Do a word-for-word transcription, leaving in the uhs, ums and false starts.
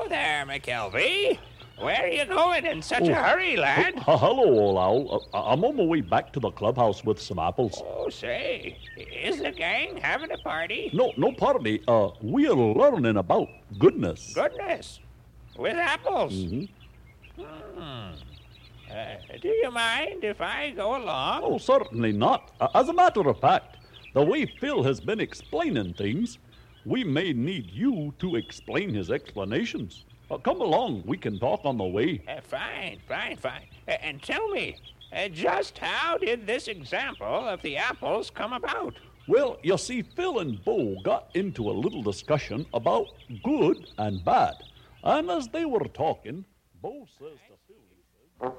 there, McKelvey. Where are you going in such oh, a hurry, lad? Uh, hello, old owl. Uh, I'm on my way back to the clubhouse with some apples. Oh, say, is the gang having a party? No, no party. Uh, we're learning about goodness. Goodness? With apples? Mm-hmm. Hmm. Uh, do you mind if I go along? Oh, certainly not. Uh, as a matter of fact, the way Phil has been explaining things, we may need you to explain his explanations. Uh, come along. We can talk on the way. Uh, fine, fine, fine. Uh, and tell me, uh, just how did this example of the apples come about? Well, you see, Phil and Bo got into a little discussion about good and bad. And as they were talking, Bo says to